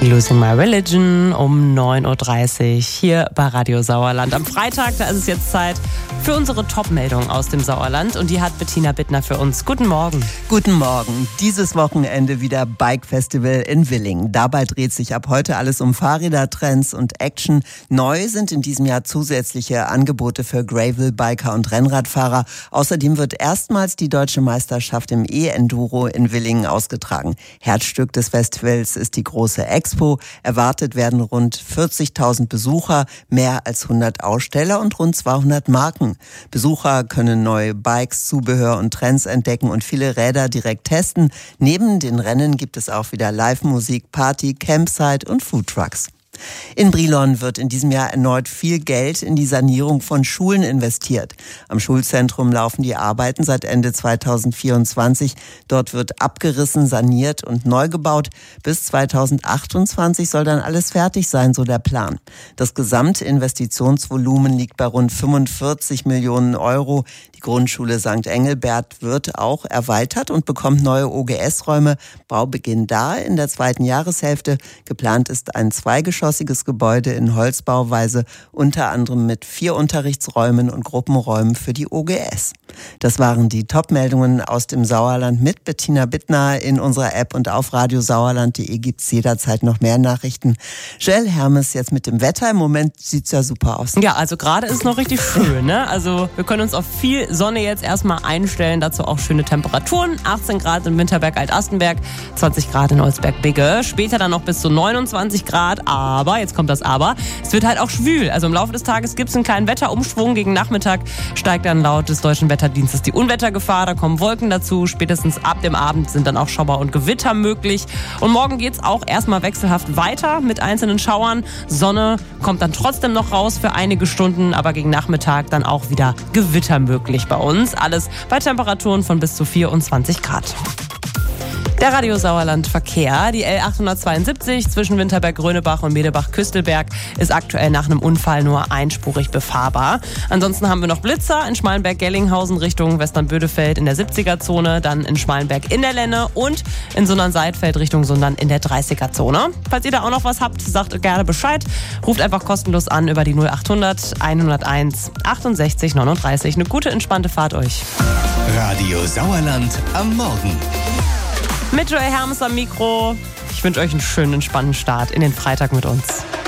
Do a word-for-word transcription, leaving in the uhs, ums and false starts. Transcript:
Losing My Religion um neun Uhr dreißig hier bei Radio Sauerland. Am Freitag, da ist es jetzt Zeit für unsere Top-Meldung aus dem Sauerland und die hat Bettina Bittner für uns. Guten Morgen. Guten Morgen. Dieses Wochenende wieder Bike Festival in Willingen. Dabei dreht sich ab heute alles um Fahrräder, Trends und Action. Neu sind in diesem Jahr zusätzliche Angebote für Gravel-Biker und Rennradfahrer. Außerdem wird erstmals die deutsche Meisterschaft im E-Enduro in Willingen ausgetragen. Herzstück des Festivals ist die große Expo. Erwartet werden rund vierzigtausend Besucher, mehr als hundert Aussteller und rund zweihundert Marken. Besucher können neue Bikes, Zubehör und Trends entdecken und viele Räder direkt testen. Neben den Rennen gibt es auch wieder Live-Musik, Party, Campsite und Foodtrucks. In Brilon wird in diesem Jahr erneut viel Geld in die Sanierung von Schulen investiert. Am Schulzentrum laufen die Arbeiten seit Ende zweitausendvierundzwanzig. Dort wird abgerissen, saniert und neu gebaut. Bis zweitausendachtundzwanzig soll dann alles fertig sein, so der Plan. Das Gesamtinvestitionsvolumen liegt bei rund fünfundvierzig Millionen Euro. Die Grundschule Sankt Engelbert wird auch erweitert und bekommt neue O G S-Räume. Baubeginn da in der zweiten Jahreshälfte. Geplant ist ein zweigeschossiges Gebäude in Holzbauweise, unter anderem mit vier Unterrichtsräumen und Gruppenräumen für die O G S. Das waren die Top-Meldungen aus dem Sauerland mit Bettina Bittner. In unserer App und auf radiosauerland punkt de gibt's jederzeit noch mehr Nachrichten. Joelle Hermes jetzt mit dem Wetter. Im Moment sieht's ja super aus. Ja, also gerade ist es noch richtig schön, ne? Also wir können uns auf viel Sonne jetzt erstmal einstellen. Dazu auch schöne Temperaturen. achtzehn Grad in Winterberg Alt-Astenberg, zwanzig Grad in Olsberg-Bigge. Später dann noch bis zu neunundzwanzig Grad. Aber, jetzt kommt das Aber, es wird halt auch schwül. Also im Laufe des Tages gibt es einen kleinen Wetterumschwung. Gegen Nachmittag steigt dann laut des Deutschen Wetterdienstes die Unwettergefahr. Da kommen Wolken dazu. Spätestens ab dem Abend sind dann auch Schauer und Gewitter möglich. Und morgen geht es auch erstmal wechselhaft weiter mit einzelnen Schauern. Sonne kommt dann trotzdem noch raus für einige Stunden. Aber gegen Nachmittag dann auch wieder Gewitter möglich bei uns. Alles bei Temperaturen von bis zu vierundzwanzig Grad. Der Radio Sauerland Verkehr. Die L achthundertzweiundsiebzig zwischen Winterberg-Grönebach und Medebach-Küstelberg ist aktuell nach einem Unfall nur einspurig befahrbar. Ansonsten haben wir noch Blitzer in Schmalenberg-Gellinghausen Richtung Western-Bödefeld in der siebziger-Zone, dann in Schmalenberg in der Lenne und in Sundern-Seidfeld Richtung Sundern in der dreißiger-Zone. Falls ihr da auch noch was habt, sagt gerne Bescheid. Ruft einfach kostenlos an über die null achthundert hunderteins achtundsechzig neununddreißig. Eine gute, entspannte Fahrt euch. Radio Sauerland am Morgen. Mit Joelle Hermes am Mikro. Ich wünsche euch einen schönen, entspannten Start in den Freitag mit uns.